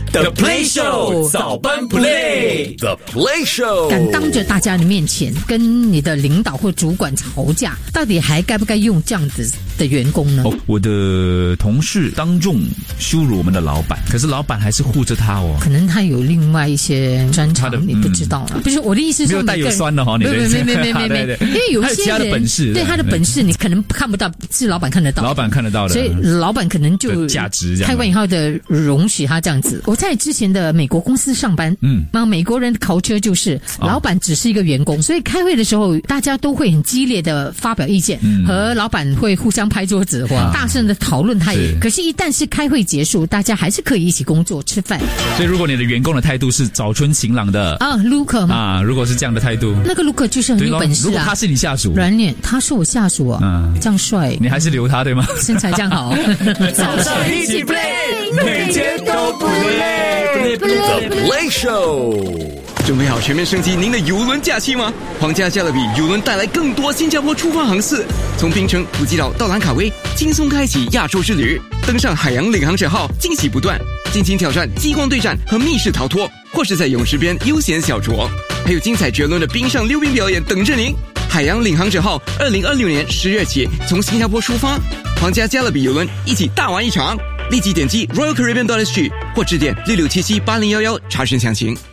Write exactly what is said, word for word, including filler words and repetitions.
The Play Show 早班 Play The Play Show 敢当着大家的面前跟你的领导或主管吵架，到底还该不该用这样子的员工呢？ 哦，我的同事当众羞辱我们的老板，可是老板还是护着他哦。 可能他有另外一些专长，你不知道了。嗯、不是我的意思是说， 没有带有酸的哈、哦，你的没没没没没没没，因为有一些人他的本事， 对他的本事你可能看不到，是老板看得到， 老板看得到的， 所以老板可能就价值开完以后的容许他这样子。我在之前的美国公司上班，嗯，那美国人的culture就是老板只是一个员工，哦、所以开会的时候大家都会很激烈的发表意见，嗯、和老板会互相拍桌子或大声的讨论他也。可是，一旦是开会结束，大家还是可以一起工作吃饭。 所以，如果你的员工的态度是早春晴朗的啊 ，Luca 吗？ 啊，如果是这样的态度， 那个 Luca 就是很有本事啊。 如果他是你下属， 软脸，他是我下属啊，嗯、这样帅， 你还是留他对吗？ 身材这样好， 早上一起 play， 每天都不累。The Play Show。 准备好全面升级您的邮轮假期吗？皇家加勒比邮轮带来更多新加坡出发航次，从槟城、普吉岛到兰卡威，轻松开启亚洲之旅。登上海洋领航者号，惊喜不断，尽情挑战激光对战和密室逃脱，或是在泳池边悠闲小酌，还有精彩绝伦的冰上溜冰表演等着您。海洋领航者号二零二六年十月起从新加坡出发，皇家加勒比邮轮一起大玩一场。立即点击 Royal Caribbean dot S G 或致电六六七七八零一一查询详情。